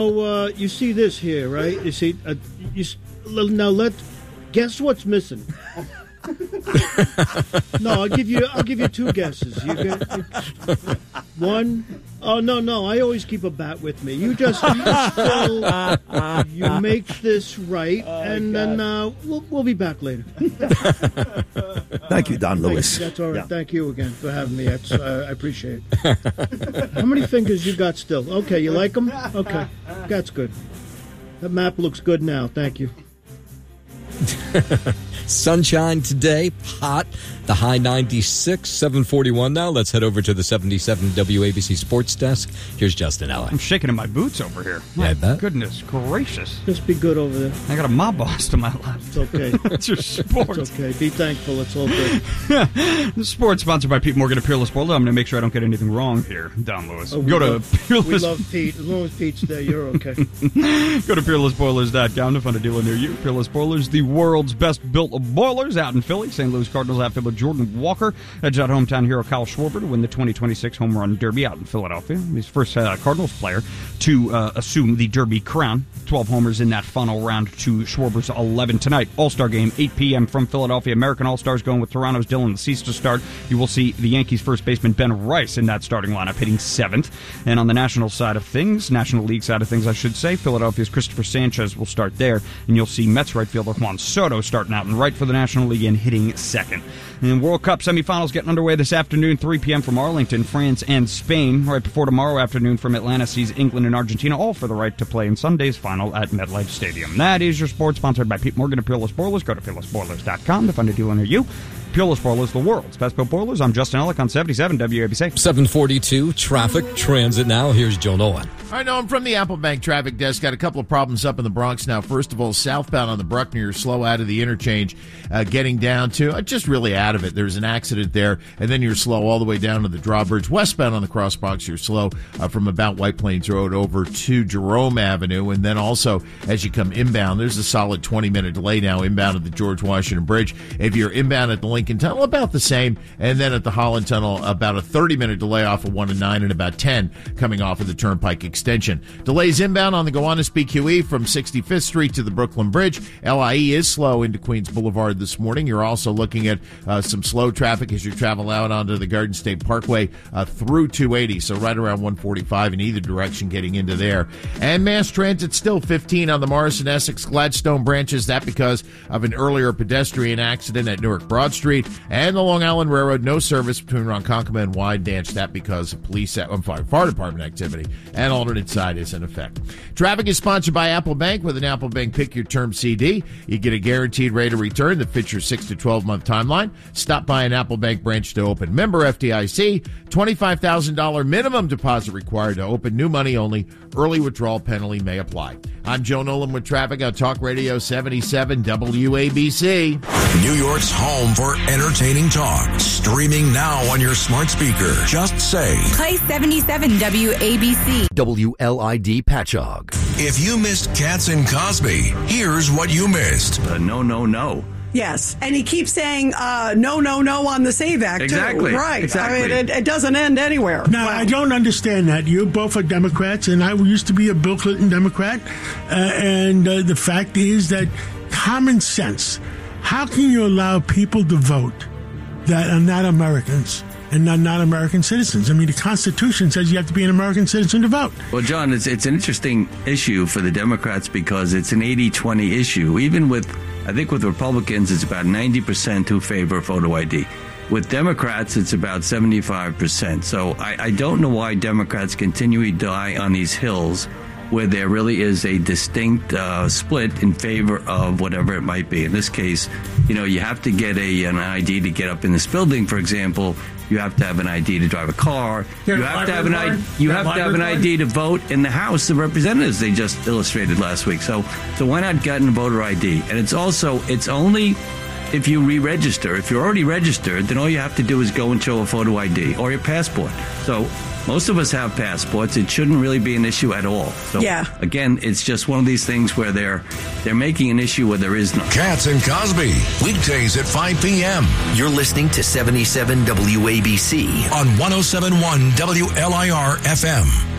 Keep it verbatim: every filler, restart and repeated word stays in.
Oh, uh, you see this here, right? You see, uh, you now let guess what's missing. No, I'll give you. I'll give you two guesses. You get one. Oh no, no! I always keep a bat with me. You just you, still, you make this right, oh, and God. then uh, we'll we'll be back later. Thank you, Don Lewis. That's all right. Yeah. Thank you again for having me. That's, uh, I appreciate it. How many fingers you got still? Okay, you like them? Okay, that's good. That map looks good now. Thank you. Sunshine today, hot, the high ninety-six, seven forty-one now. Let's head over to the seventy-seven W A B C Sports Desk. Here's Justin Ellick. I'm shaking in my boots over here. Yeah, I bet. Goodness gracious. Just be good over there. I got a mob boss to my left. It's okay. It's your sports. It's okay. Be thankful. It's all good. The sports sponsored by Pete Morgan of Peerless Boulder. I'm going to make sure I don't get anything wrong here, Don Lewis. Oh, Go to love, Peerless. We love Pete. As long as Pete's there, you're okay. Go to peerless boilers dot com to find a dealer near you. Peerless Boilers, the world's best built boilers out in Philly. Saint Louis Cardinals outfielder Jordan Walker edged out hometown hero Kyle Schwarber to win the twenty twenty-six Home Run Derby out in Philadelphia. He's the first uh, Cardinals player to uh, assume the Derby crown. twelve homers in that final round to Schwarber's eleven tonight. All-Star game, eight p.m. from Philadelphia. American All-Stars going with Toronto's Dylan Cease to start. You will see the Yankees first baseman Ben Rice in that starting lineup hitting seventh. And on the national side of things, National League side of things, I should say, Philadelphia's Christopher Sanchez will start there. And you'll see Mets right fielder Juan Soto starting out and right for the National League and hitting second. And World Cup semifinals getting underway this afternoon, three p.m. from Arlington, France and Spain. Right before tomorrow afternoon from Atlanta sees England and Argentina, all for the right to play in Sunday's final at MetLife Stadium. That is your sports, sponsored by Pete Morgan of Peerless Boilers. Go to peerless boilers dot com to find a dealer near you. Peerless Boilers, the world's best built boilers. I'm Justin Ellick on seventy-seven W A B C. seven forty-two, traffic, transit now. Here's Joe Nolan. All right, no, I'm from the Apple Bank traffic desk. Got a couple of problems up in the Bronx now. First of all, southbound on the Bruckner, you're slow out of the interchange, uh, getting down to, uh, just really out of it. There's an accident there, and then you're slow all the way down to the drawbridge. Westbound on the Cross Bronx, you're slow uh, from about White Plains Road over to Jerome Avenue, and then also as you come inbound, there's a solid twenty-minute delay now inbound at the George Washington Bridge. If you're inbound at the Lincoln Tunnel, about the same, and then at the Holland Tunnel, about a thirty-minute delay off of one and nine and about ten coming off of the Turnpike Extension. Delays inbound on the Gowanus B Q E from sixty-fifth Street to the Brooklyn Bridge. L I E is slow into Queens Boulevard this morning. You're also looking at uh, some slow traffic as you travel out onto the Garden State Parkway uh, through two eighty, so right around one forty-five in either direction getting into there. And mass transit still fifteen on the Morrison Essex Gladstone branches. That because of an earlier pedestrian accident at Newark Broad Street. And the Long Island Railroad, no service between Ronkonkoma and Wide Dance. That because of police, I'm sorry, fire department activity. And alternate side is in effect. Traffic is sponsored by Apple Bank. With an Apple Bank Pick Your Term C D, you get a guaranteed rate of return that fits your six to twelve month timeline. Stop by an Apple Bank branch to open. Member F D I C, twenty-five thousand dollars minimum deposit required to open. New money only. Early withdrawal penalty may apply. I'm Joe Nolan with traffic on Talk Radio seventy-seven W A B C. New York's home for entertaining talk. Streaming now on your smart speaker. Just say, play seventy-seven W A B C. W L I D Patchogue. If you missed Katz and Cosby, here's what you missed. Uh, no, no, no. Yes, and he keeps saying uh, no, no, no on the SAVE Act, exactly. too. Right. Exactly. I mean, it, it doesn't end anywhere. Now, wow. I don't understand that. You both are Democrats, and I used to be a Bill Clinton Democrat. Uh, and uh, the fact is that common sense, how can you allow people to vote that are not Americans and not, not American citizens? I mean, the Constitution says you have to be an American citizen to vote. Well, John, it's, it's an interesting issue for the Democrats because it's an eighty twenty issue. Even with, I think with Republicans, it's about ninety percent who favor photo I D. With Democrats, it's about seventy-five percent. So I, I don't know why Democrats continually die on these hills where there really is a distinct uh, split in favor of whatever it might be. In this case, you know, you have to get a an I D to get up in this building, for example. You have to have an I D to drive a car. You have to have an I D. You have to have an I D to vote in the House of Representatives. They just illustrated last week. So, so why not get a voter I D? And it's also it's only if you re-register. If you're already registered, then all you have to do is go and show a photo I D or your passport. So most of us have passports. It shouldn't really be an issue at all. So yeah. Again, it's just one of these things where they're they're making an issue where there is none. Katz and Cosby, weekdays at five p.m. You're listening to seventy-seven W A B C on one oh seven point one W L I R F M.